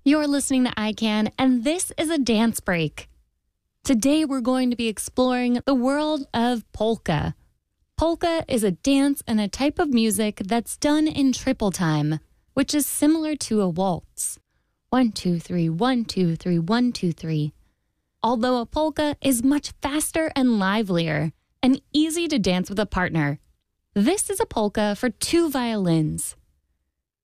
You're listening to ICANN, and this is a dance break. Today we're going to be exploring the world of polka. Polka is a dance and a type of music that's done in triple time, which is similar to a waltz. 1, 2, 3, 1, 2, 3, 1, 2, 3. Although a polka is much faster and livelier and easy to dance with a partner. This is a polka for 2 violins.